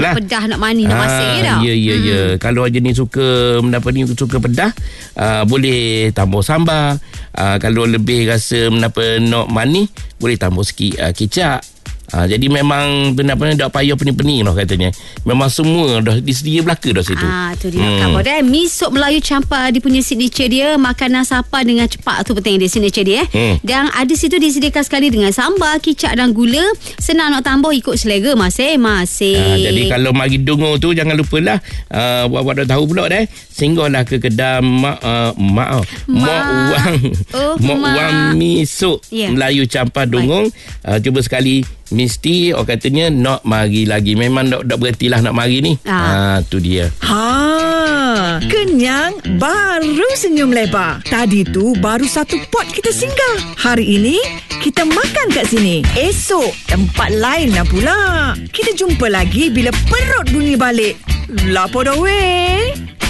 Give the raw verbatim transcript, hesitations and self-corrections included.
lah. Pedah nak manis nak ha, masak dah. Ya ya hmm. ya. Kalau jenis suka menapa ni suka pedah, uh, boleh tambah sambal. Uh, kalau lebih rasa menapa nak manis, boleh tambah sikit uh, kecap. Ha, jadi memang benar-benar tak payah pening-pening lah katanya. Memang semua dah disedia belaka dah situ. Ah, tu dia. Hmm. Kabar dia mi sup Melayu Campa, dia punya signature dia, makanan sapa dengan cepat tu penting dia signature dia eh. Hmm. Dan ada situ disediakan sekali dengan sambal, kicap dan gula. Senang nak tambah ikut selera masing-masing. Ha, jadi kalau mari dengar tu jangan lupalah uh, buat-buat dah tahu pula dah. Singgahlah ke kedai mak uh, mak oh, mak wang. Oh, mak wang mi sup yeah. Melayu Campa Dungong. Uh, cuba sekali mesti orang katanya nak mari lagi. Memang tak, tak berhentilah nak mari ni. Ah. Ha, tu dia. Ha, kenyang baru senyum lebar. Tadi tu baru satu pot kita singgah. Hari ini kita makan kat sini. Esok tempat lain lah pula. Kita jumpa lagi bila perut bunyi balik. Lapo dah weh.